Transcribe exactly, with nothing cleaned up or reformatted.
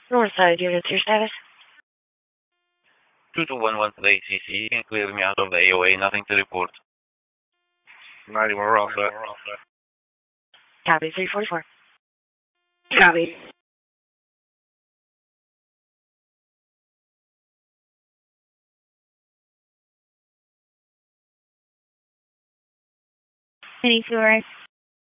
Northside units, your status? two two one one to the A C C. You can clear me out of the A O A. Nothing to report. ninety, we're all set. Copy, three forty-four. Copy. Any two, right?